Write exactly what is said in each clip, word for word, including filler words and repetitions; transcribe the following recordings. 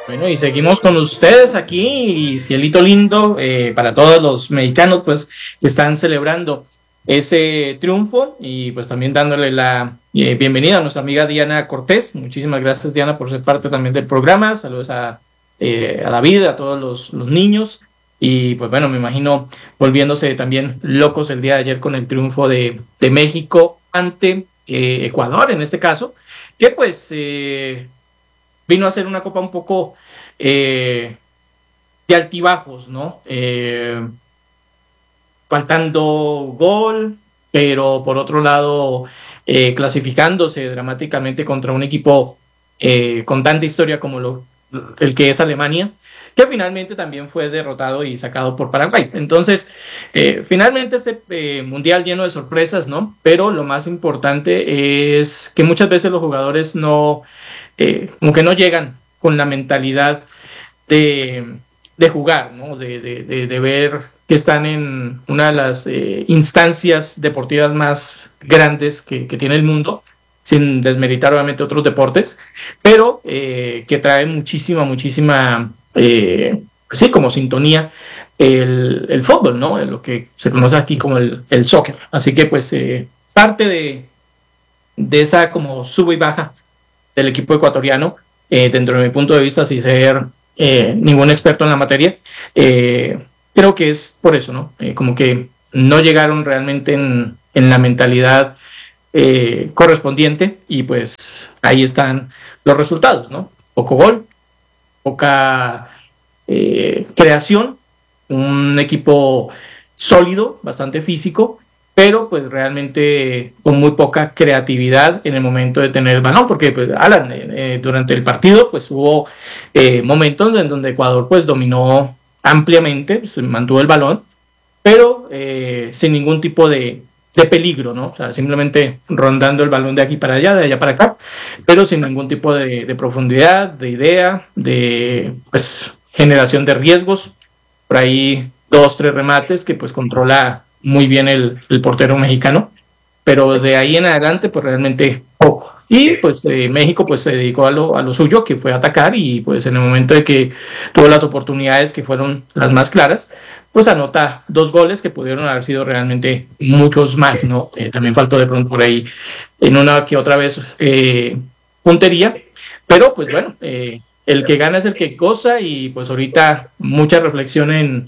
Bueno, y seguimos con ustedes aquí, y cielito lindo, eh, para todos los mexicanos, pues, que están celebrando ese triunfo, y pues también dándole la eh, bienvenida a nuestra amiga Diana Cortés. Muchísimas gracias, Diana, por ser parte también del programa. Saludos a, eh, a David, a todos los, los niños, y pues bueno, me imagino volviéndose también locos el día de ayer con el triunfo de, de México ante eh, Ecuador, en este caso, que pues... Eh, vino a ser una copa un poco eh, de altibajos, ¿no? Eh, faltando gol, pero por otro lado eh, clasificándose dramáticamente contra un equipo eh, con tanta historia como lo, el que es Alemania, que finalmente también fue derrotado y sacado por Paraguay. Entonces, eh, finalmente este eh, mundial lleno de sorpresas, ¿no? Pero lo más importante es que muchas veces los jugadores no... Eh, como que no llegan con la mentalidad de, de jugar, ¿no? de, de, de, de ver que están en una de las eh, instancias deportivas más grandes que, que tiene el mundo, sin desmeritar obviamente otros deportes, pero eh, que trae muchísima, muchísima, eh, sí, como sintonía el, el fútbol, ¿no? Lo que se conoce aquí como el, el soccer. Así que pues eh, parte de, de esa como sube y baja del equipo ecuatoriano, eh, dentro de mi punto de vista, sin ser eh, ningún experto en la materia, eh, creo que es por eso, ¿no? Eh, como que no llegaron realmente en, en la mentalidad eh, correspondiente, y pues ahí están los resultados, ¿no? Poco gol, poca eh, creación, un equipo sólido, bastante físico, pero pues realmente con muy poca creatividad en el momento de tener el balón, porque pues Alan, eh, durante el partido pues hubo eh, momentos en donde Ecuador pues dominó ampliamente, pues, mantuvo el balón, pero eh, sin ningún tipo de, de peligro, ¿no? O sea, simplemente rondando el balón de aquí para allá, de allá para acá, pero sin ningún tipo de, de profundidad, de idea, de pues generación de riesgos. Por ahí dos, tres remates que pues controla muy bien el, el portero mexicano, pero de ahí en adelante pues realmente poco. Y pues eh, México pues se dedicó a lo, a lo suyo, que fue atacar, y pues en el momento de que tuvo las oportunidades que fueron las más claras, pues anota dos goles que pudieron haber sido realmente muchos más, ¿no? Eh, también faltó de pronto por ahí en una que otra vez eh, puntería, pero pues bueno, eh, el que gana es el que goza, y pues ahorita mucha reflexión en,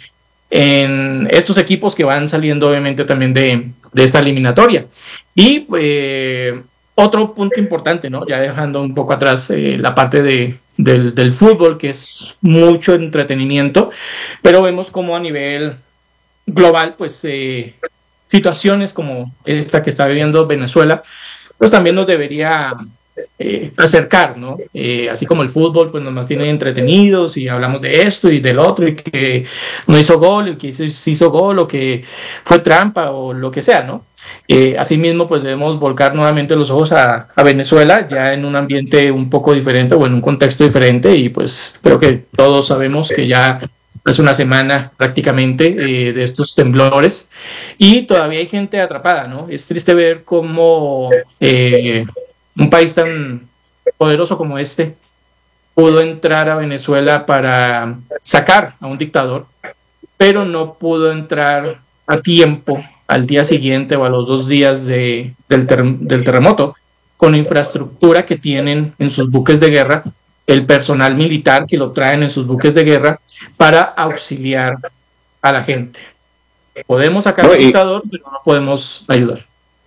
en estos equipos que van saliendo obviamente también de, de esta eliminatoria. Y eh, otro punto importante, ¿no? Ya dejando un poco atrás eh, la parte de, del, del fútbol, que es mucho entretenimiento, pero vemos como a nivel global, pues eh, situaciones como esta que está viviendo Venezuela, pues también nos debería eh, acercar, ¿no? Eh, así como el fútbol pues nos mantiene entretenidos y hablamos de esto y del otro, y que no hizo gol, el que hizo, hizo gol, o que fue trampa, o lo que sea, ¿no? Eh, asimismo pues debemos volcar nuevamente los ojos a, a Venezuela, ya en un ambiente un poco diferente o en un contexto diferente, y pues creo que todos sabemos que ya es una semana prácticamente eh, de estos temblores, y todavía hay gente atrapada, ¿no? Es triste ver cómo eh, un país tan poderoso como este pudo entrar a Venezuela para sacar a un dictador, pero no pudo entrar a tiempo al día siguiente o a los dos días de, del, ter, del terremoto, con la infraestructura que tienen en sus buques de guerra, el personal militar que lo traen en sus buques de guerra para auxiliar a la gente. Podemos sacar no, al dictador, pero no podemos ayudar.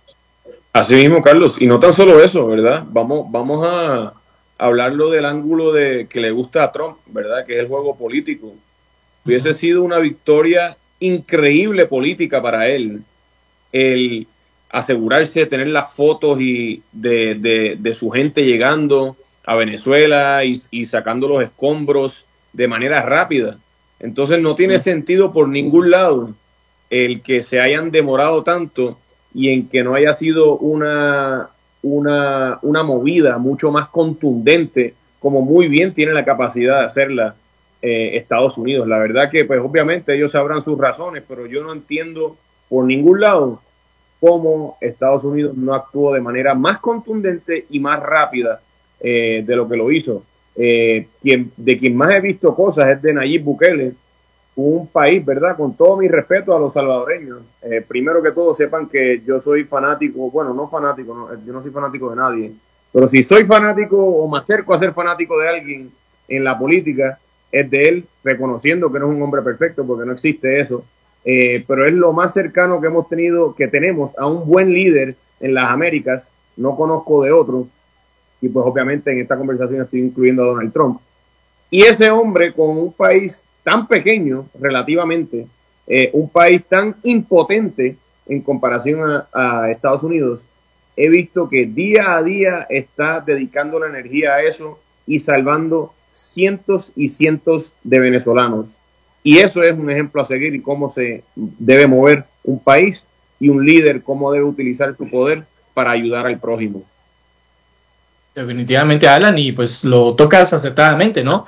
Así mismo, Carlos, y no tan solo eso, ¿verdad? Vamos, vamos a hablarlo del ángulo de que le gusta a Trump, ¿verdad? Que es el juego político. Hubiese sido una victoria increíble política para él, el asegurarse de tener las fotos y de, de, de su gente llegando a Venezuela y, y sacando los escombros de manera rápida. Entonces no tiene sentido por ningún lado el que se hayan demorado tanto y en que no haya sido una, una, una movida mucho más contundente, como muy bien tiene la capacidad de hacerla eh, Estados Unidos. La verdad que pues obviamente ellos sabrán sus razones, pero yo no entiendo por ningún lado cómo Estados Unidos no actuó de manera más contundente y más rápida eh, de lo que lo hizo. Eh, quien, de quien más he visto cosas es de Nayib Bukele, un país, ¿verdad? Con todo mi respeto a los salvadoreños. Eh, primero que todo, sepan que yo soy fanático, bueno, no fanático, no, yo no soy fanático de nadie, pero si soy fanático o me acerco a ser fanático de alguien en la política, es de él, reconociendo que no es un hombre perfecto, porque no existe eso, eh, pero es lo más cercano que hemos tenido, que tenemos a un buen líder en las Américas. No conozco de otro, y pues obviamente en esta conversación estoy incluyendo a Donald Trump. Y ese hombre con un país tan pequeño relativamente, eh, un país tan impotente en comparación a, a Estados Unidos, he visto que día a día está dedicando la energía a eso y salvando cientos y cientos de venezolanos. Y eso es un ejemplo a seguir y cómo se debe mover un país y un líder, cómo debe utilizar su poder para ayudar al prójimo. Definitivamente, Alan, y pues lo tocas acertadamente, ¿no?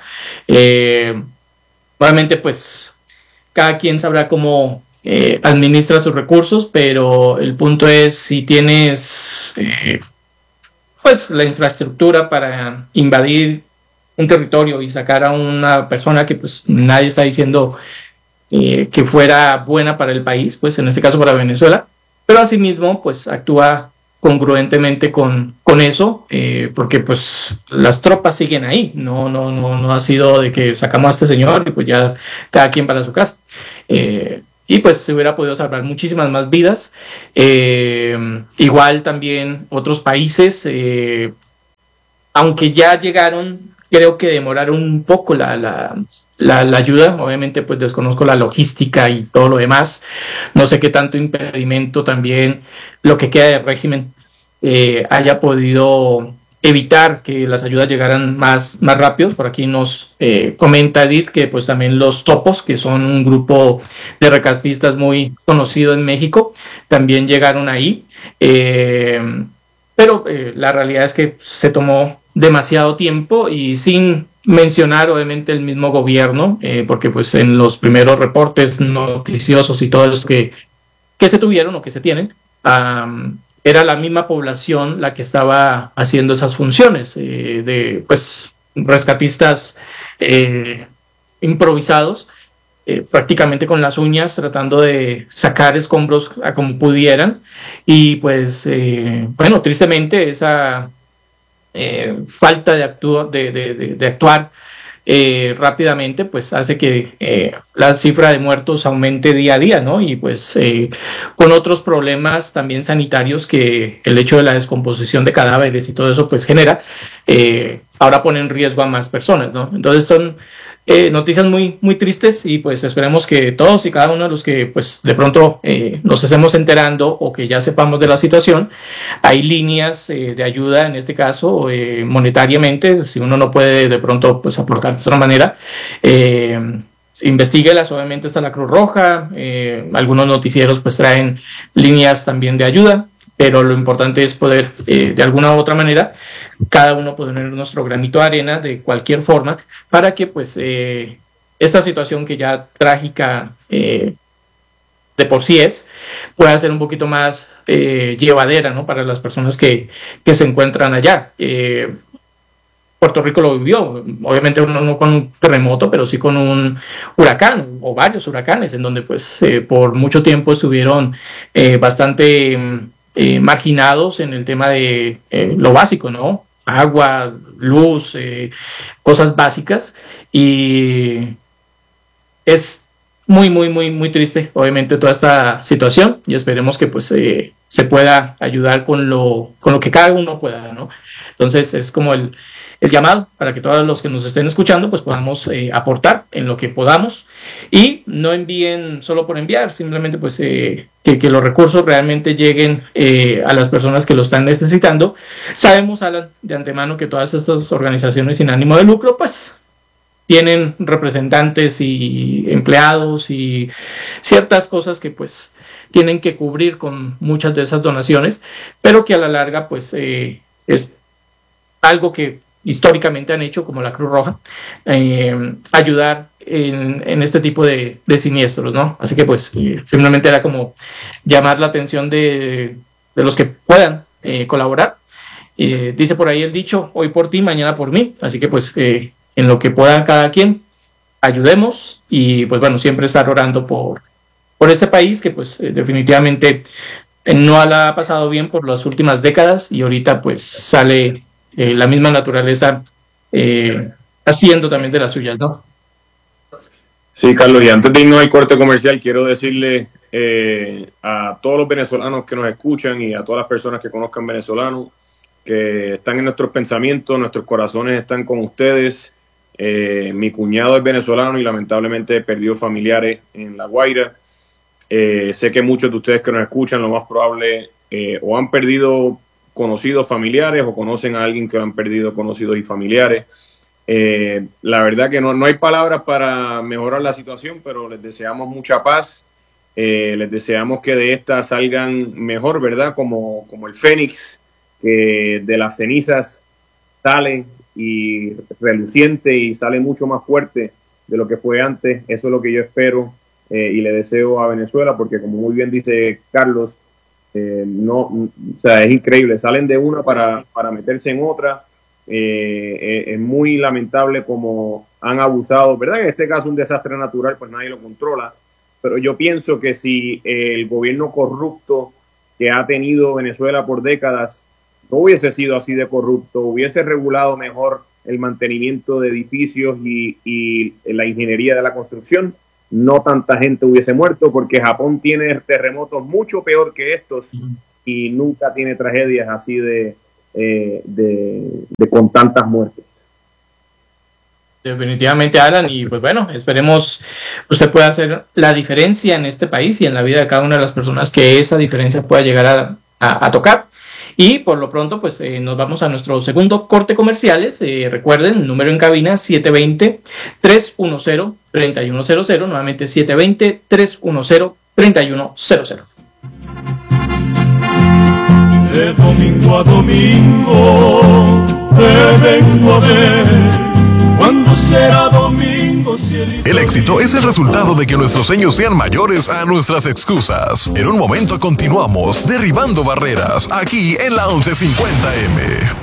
Eh, Obviamente, pues, cada quien sabrá cómo eh, administra sus recursos, pero el punto es si tienes, eh, pues, la infraestructura para invadir un territorio y sacar a una persona que, pues, nadie está diciendo eh, que fuera buena para el país, pues, en este caso para Venezuela, pero asimismo, pues, actúa congruentemente con, con eso, eh, porque pues las tropas siguen ahí, no, no, no, no ha sido de que sacamos a este señor y pues ya cada quien para su casa, eh, y pues se hubiera podido salvar muchísimas más vidas. Eh, igual también otros países, eh, aunque ya llegaron, creo que demoraron un poco la, la La, la ayuda. Obviamente pues desconozco la logística y todo lo demás, no sé qué tanto impedimento también lo que queda del régimen eh, haya podido evitar que las ayudas llegaran más, más rápido. Por aquí nos eh, comenta Edith que pues también los Topos, que son un grupo de rescatistas muy conocido en México, también llegaron ahí, eh, pero eh, la realidad es que se tomó demasiado tiempo y sin mencionar obviamente el mismo gobierno, eh, porque pues en los primeros reportes noticiosos y todo eso que, que se tuvieron o que se tienen, um, era la misma población la que estaba haciendo esas funciones eh, de pues rescatistas eh, improvisados, eh, prácticamente con las uñas tratando de sacar escombros a como pudieran, y pues eh, bueno, tristemente esa Eh, falta de, actu de, de, de, de actuar eh, rápidamente pues hace que eh, la cifra de muertos aumente día a día, ¿no? Y pues eh, con otros problemas también sanitarios que el hecho de la descomposición de cadáveres y todo eso pues genera, eh, ahora pone en riesgo a más personas, ¿no? Entonces son eh, noticias muy, muy tristes, y pues esperemos que todos y cada uno de los que pues de pronto eh, nos estemos enterando o que ya sepamos de la situación, hay líneas eh, de ayuda, en este caso eh, monetariamente, si uno no puede de pronto pues aportar de otra manera, eh, investiguelas. Obviamente está la Cruz Roja, eh, algunos noticieros pues traen líneas también de ayuda, pero lo importante es poder eh, de alguna u otra manera cada uno poner nuestro granito de arena de cualquier forma para que pues eh, esta situación que ya trágica eh, de por sí es, pueda ser un poquito más eh, llevadera, ¿no? Para las personas que, que se encuentran allá. Eh, Puerto Rico lo vivió, obviamente no, no con un terremoto, pero sí con un huracán o varios huracanes, en donde pues eh, por mucho tiempo estuvieron eh, bastante eh, marginados en el tema de eh, lo básico, ¿no? Agua, luz, eh, cosas básicas, y es muy, muy, muy, muy triste, obviamente, toda esta situación, y esperemos que pues eh, se pueda ayudar con lo, con lo que cada uno pueda, ¿no? Entonces es como el el llamado para que todos los que nos estén escuchando pues podamos eh, aportar en lo que podamos, y no envíen solo por enviar, simplemente pues eh, que, que los recursos realmente lleguen eh, a las personas que lo están necesitando. Sabemos, Alan, de antemano que todas estas organizaciones sin ánimo de lucro pues tienen representantes y empleados y ciertas cosas que pues tienen que cubrir con muchas de esas donaciones, pero que a la larga pues eh, es algo que históricamente han hecho, como la Cruz Roja, eh, ayudar en, en este tipo de, de siniestros, ¿no? Así que pues eh, simplemente era como llamar la atención de, de los que puedan eh, colaborar, eh, dice por ahí el dicho, hoy por ti, mañana por mí. Así que pues eh, en lo que pueda cada quien, ayudemos y pues bueno, siempre estar orando por, por este país que pues eh, definitivamente eh, no la ha pasado bien por las últimas décadas y ahorita pues sale eh, la misma naturaleza eh, haciendo también de las suyas, ¿no? Sí, Carlos, y antes de irnos al corte comercial, quiero decirle eh, a todos los venezolanos que nos escuchan y a todas las personas que conozcan venezolanos que están en nuestros pensamientos, nuestros corazones están con ustedes. Eh, mi cuñado es venezolano y lamentablemente perdió familiares en La Guaira. Eh, sé que muchos de ustedes que nos escuchan, lo más probable, eh, o han perdido conocidos familiares o conocen a alguien que lo han perdido conocidos y familiares. Eh, la verdad que no, no hay palabras para mejorar la situación, pero les deseamos mucha paz, eh, les deseamos que de esta salgan mejor, ¿verdad? Como, como el fénix, que de las cenizas sale y reluciente y sale mucho más fuerte de lo que fue antes. Eso es lo que yo espero eh, y le deseo a Venezuela, porque como muy bien dice Carlos, eh, no, o sea, es increíble, salen de una para, para meterse en otra. Eh, es muy lamentable como han abusado, ¿verdad? En este caso un desastre natural, pues nadie lo controla, pero yo pienso que si el gobierno corrupto que ha tenido Venezuela por décadas no hubiese sido así de corrupto, hubiese regulado mejor el mantenimiento de edificios y, y la ingeniería de la construcción, no tanta gente hubiese muerto, porque Japón tiene terremotos mucho peor que estos y nunca tiene tragedias así de Eh, de, de con tantas muertes. Definitivamente, Alan, y pues bueno, esperemos usted pueda hacer la diferencia en este país y en la vida de cada una de las personas que esa diferencia pueda llegar a, a, a tocar. Y por lo pronto, pues eh, nos vamos a nuestro segundo corte comerciales. Eh, recuerden, número en cabina siete dos cero, tres uno cero, tres uno cero cero, nuevamente siete dos cero, tres uno cero, tres uno cero cero. De domingo a domingo te vengo a ver. ¿Cuándo será domingo? Si el... el éxito es el resultado de que nuestros sueños sean mayores a nuestras excusas. En un momento continuamos derribando barreras aquí en la once cincuenta eme.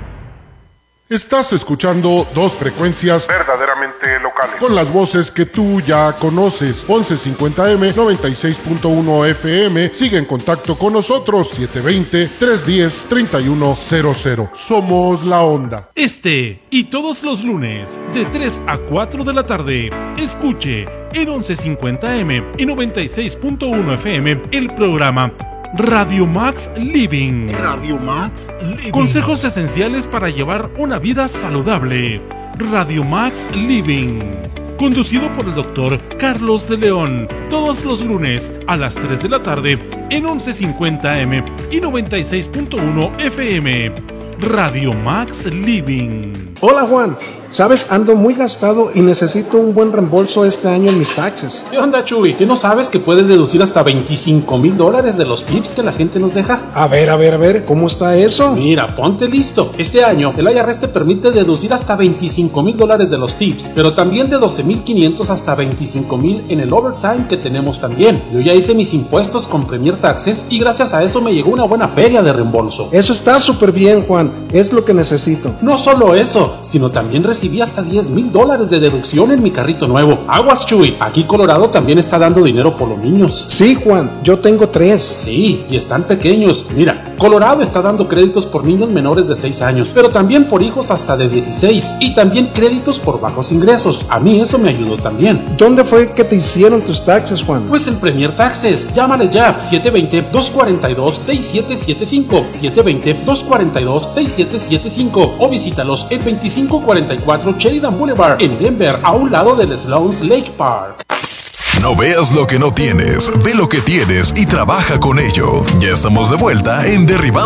Estás escuchando dos frecuencias verdaderamente locales, con las voces que tú ya conoces. once cincuenta eme, noventa y seis punto uno efe eme. Sigue en contacto con nosotros, siete dos cero, tres uno cero, tres uno cero cero. Somos La Onda. Este y todos los lunes, de tres a cuatro de la tarde, escuche en once cincuenta eme y noventa y seis punto uno efe eme el programa Radio Max Living. Radio Max Living. Consejos esenciales para llevar una vida saludable. Radio Max Living. Conducido por el doctor Carlos de León. Todos los lunes a las tres de la tarde en once cincuenta eme y noventa y seis punto uno efe eme. Radio Max Living. Hola Juan, sabes, ando muy gastado y necesito un buen reembolso este año en mis taxes. ¿Qué onda, Chuy? ¿Qué no sabes que puedes deducir hasta veinticinco mil dólares de los tips que la gente nos deja? A ver, a ver, a ver, ¿cómo está eso? Mira, ponte listo. Este año el I R S te permite deducir hasta veinticinco mil dólares de los tips, pero también de doce mil quinientos hasta veinticinco mil en el overtime que tenemos también. Yo ya hice mis impuestos con Premier Taxes y gracias a eso me llegó una buena feria de reembolso. Eso está súper bien, Juan. Es lo que necesito. No solo eso, sino también recibí hasta diez mil dólares de deducción en mi carrito nuevo. Aguas, Chuy, aquí Colorado también está dando dinero por los niños. Sí, Juan, yo tengo tres. Sí, y están pequeños. Mira, Colorado está dando créditos por niños menores de seis años, pero también por hijos hasta de dieciséis, y también créditos por bajos ingresos. A mí eso me ayudó también. ¿Dónde fue que te hicieron tus taxes, Juan? Pues en Premier Taxes. Llámales ya, siete dos cero, dos cuatro dos, seis siete siete cinco, siete dos cero, dos cuatro dos, seis siete siete cinco, o visítalos en veinticinco cuarenta y cuatro Sheridan Boulevard en Denver, a un lado del Sloan's Lake Park. No veas lo que no tienes, ve lo que tienes y trabaja con ello. Ya estamos de vuelta en Derribando